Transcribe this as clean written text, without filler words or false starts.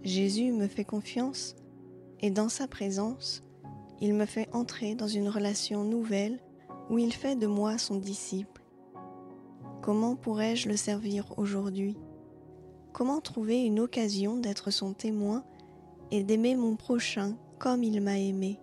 Jésus me fait confiance et dans sa présence, il me fait entrer dans une relation nouvelle où il fait de moi son disciple. Comment pourrais-je le servir aujourd'hui? Comment trouver une occasion d'être son témoin et d'aimer mon prochain comme il m'a aimé?